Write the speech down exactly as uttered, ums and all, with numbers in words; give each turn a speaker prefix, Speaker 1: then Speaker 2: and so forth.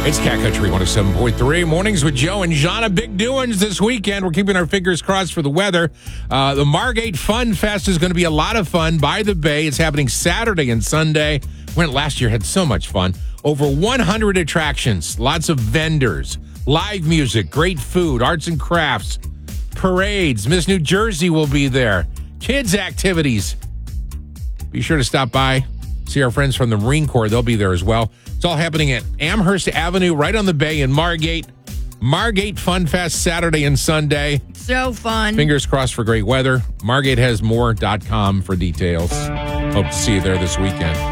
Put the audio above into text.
Speaker 1: It's Cat Country one oh seven point three. Mornings with Joe and Jana. Big doings this weekend. We're keeping our fingers crossed for the weather. Uh, the Margate Fun Fest is going to be a lot of fun by the Bay. It's happening Saturday and Sunday. Went last year, had so much fun. Over one hundred attractions, lots of vendors, live music, great food, arts and crafts, parades. Miss New Jersey will be there. Kids' activities. Be sure to stop by. See our friends from the Marine Corps. They'll be there as well. It's all happening at Amherst Avenue, right on the Bay in Margate. Margate Fun Fest, Saturday and Sunday.
Speaker 2: So fun.
Speaker 1: Fingers crossed for great weather. Margate Has More dot com for details. Hope to see you there this weekend.